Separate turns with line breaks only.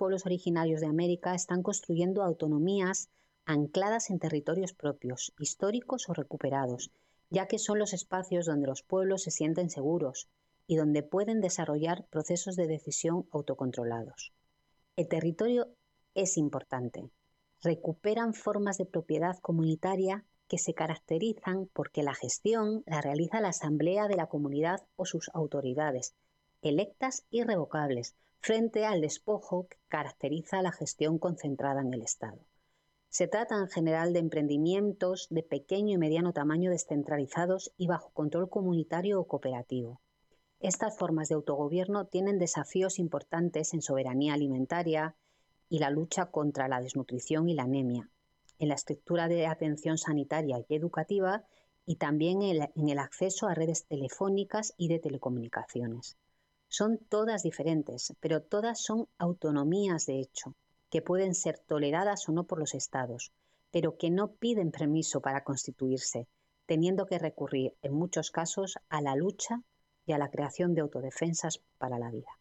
pueblos originarios de América están construyendo autonomías ancladas en territorios propios, históricos o recuperados, ya que son los espacios donde los pueblos se sienten seguros y donde pueden desarrollar procesos de decisión autocontrolados. El territorio es importante. Recuperan formas de propiedad comunitaria que se caracterizan porque la gestión la realiza la asamblea de la comunidad o sus autoridades, electas y revocables, frente al despojo que caracteriza la gestión concentrada en el Estado. Se trata en general de emprendimientos de pequeño y mediano tamaño descentralizados y bajo control comunitario o cooperativo. Estas formas de autogobierno tienen desafíos importantes en soberanía alimentaria y la lucha contra la desnutrición y la anemia, en la estructura de atención sanitaria y educativa y también en el acceso a redes telefónicas y de telecomunicaciones. Son todas diferentes, pero todas son autonomías de hecho, que pueden ser toleradas o no por los estados, pero que no piden permiso para constituirse, teniendo que recurrir en muchos casos a la lucha y a la creación de autodefensas para la vida.